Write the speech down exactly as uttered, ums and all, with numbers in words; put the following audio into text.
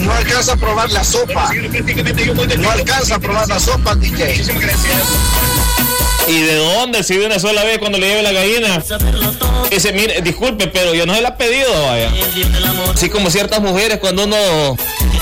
no alcanza a probar la sopa. No alcanza a probar la sopa, D J. Muchísimas gracias. ¿Y de dónde? Si de una sola vez cuando le lleve la gallina. Dice, mire, disculpe, pero yo no se la he pedido, vaya. Así como ciertas mujeres cuando uno